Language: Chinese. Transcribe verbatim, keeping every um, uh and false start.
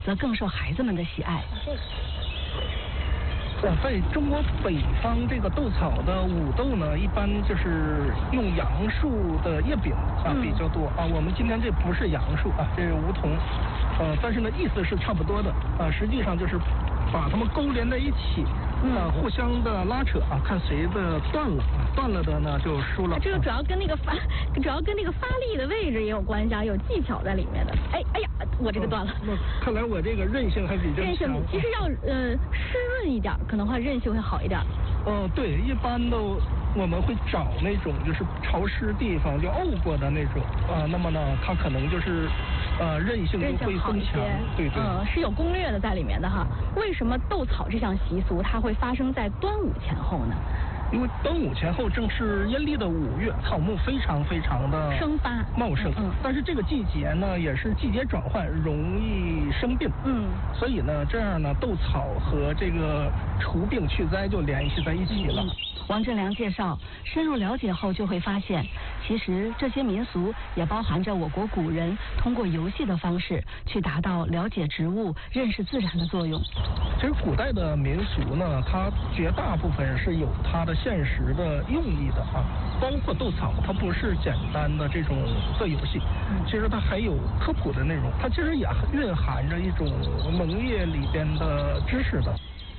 则更受孩子们的喜爱。 呃，在中国北方，这个豆草的五豆呢，一般就是用杨树的叶柄啊比较多啊。我们今天这不是杨树啊，这是梧桐，呃，但是呢意思是差不多的啊。实际上就是把它们勾连在一起，呃，互相的拉扯啊，看谁的断了啊，断了的呢就输了。 这个主要跟那个发，主要跟那个发力的位置也有关系啊，有技巧在里面的。哎哎呀，我这个断了。 那、哦、看来我这个韧性还比较强。 韧性其实要呃湿润一点，可能话韧性会好一点。 哦，对，一般的我们会找那种就是潮湿地方就沤过的那种啊、呃，那么呢，它可能就是呃韧性就会增强。对对。 嗯，是有攻略的在里面的哈。为什么斗草这项习俗它会发生在端午前后呢？ 因为端午前后正是阴历的五月，草木非常非常的生发茂盛，嗯，但是这个季节呢也是季节转换，容易生病，嗯，所以呢这样呢斗草和这个除病去灾就联系在一起了。 嗯、王振良介绍，深入了解后就会发现，其实这些民俗也包含着我国古人通过游戏的方式去达到了解植物、认识自然的作用。 其实古代的民俗呢，它绝大部分是有它的现实的用意的啊，包括斗草，它不是简单的这种做游戏，其实它还有科普的内容，它其实也蕴含着一种农业里边的知识的。